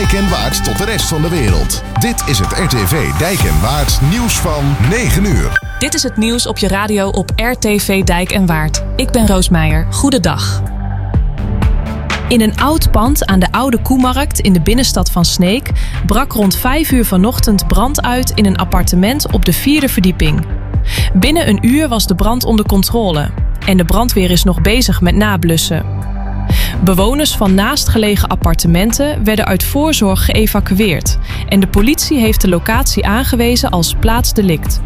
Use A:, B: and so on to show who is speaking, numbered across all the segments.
A: Dijk en Waard tot de rest van de wereld. Dit is het RTV Dijk en Waard nieuws van 9 uur.
B: Dit is het nieuws op je radio op RTV Dijk en Waard. Ik ben Roos Meijer. Goedendag. In een oud pand aan de Oude Koemarkt in de binnenstad van Sneek brak rond 5 uur vanochtend brand uit in een appartement op de 4e verdieping. Binnen een uur was de brand onder controle en de brandweer is nog bezig met nablussen. Bewoners van naastgelegen appartementen werden uit voorzorg geëvacueerd en de politie heeft de locatie aangewezen als plaatsdelict.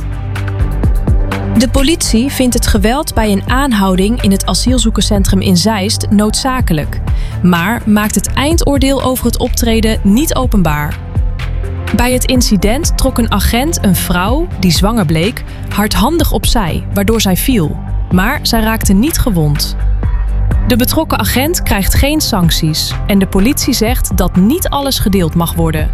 B: De politie vindt het geweld bij een aanhouding in het asielzoekerscentrum in Zeist noodzakelijk, maar maakt het eindoordeel over het optreden niet openbaar. Bij het incident trok een agent een vrouw, die zwanger bleek, hardhandig opzij, waardoor zij viel. Maar zij raakte niet gewond. De betrokken agent krijgt geen sancties en de politie zegt dat niet alles gedeeld mag worden.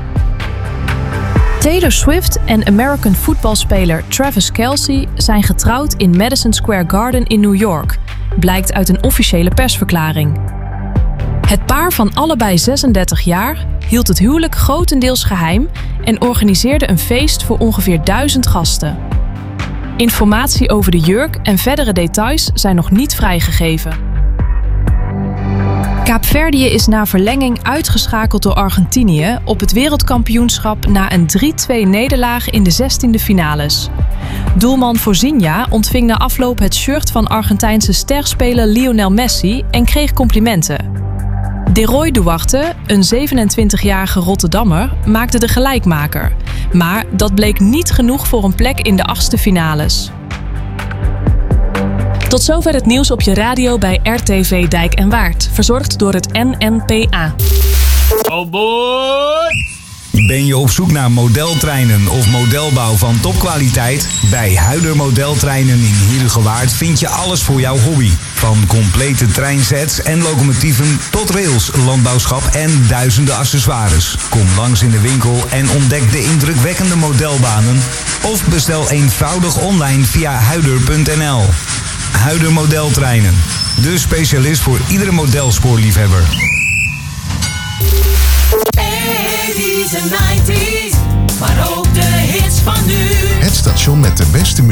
B: Taylor Swift en American voetbalspeler Travis Kelce zijn getrouwd in Madison Square Garden in New York, blijkt uit een officiële persverklaring. Het paar van allebei 36 jaar hield het huwelijk grotendeels geheim en organiseerde een feest voor ongeveer 1000 gasten. Informatie over de jurk en verdere details zijn nog niet vrijgegeven. Kaapverdië is na verlenging uitgeschakeld door Argentinië op het wereldkampioenschap na een 3-2 nederlaag in de 16e finales. Doelman Forzinha ontving na afloop het shirt van Argentijnse sterspeler Lionel Messi en kreeg complimenten. Deroy Duarte, een 27-jarige Rotterdammer, maakte de gelijkmaker. Maar dat bleek niet genoeg voor een plek in de 8e finales. Tot zover het nieuws op je radio bij RTV Dijk en Waard. Verzorgd door het NNPA.
C: Oh boy!
D: Ben je op zoek naar modeltreinen of modelbouw van topkwaliteit? Bij Huider Modeltreinen in Heerhugowaard vind je alles voor jouw hobby. Van complete treinsets en locomotieven tot rails, landbouwschap en duizenden accessoires. Kom langs in de winkel en ontdek de indrukwekkende modelbanen. Of bestel eenvoudig online via huider.nl. Huider Modeltreinen. De specialist voor iedere modelspoorliefhebber.
E: 80s en 90s, maar ook de hits van nu.
A: Het station met de beste